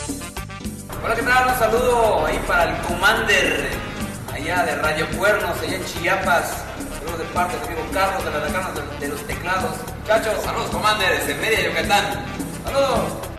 Hola, ¿qué tal? Un saludo ahí para el Commander, allá de Radio Cuernos, allá en Chiapas. Saludos de parte de mi amigo Carlos de las Lacanas de los Teclados. Muchachos, Saludos, Commander, desde Mérida, Yucatán. saludos.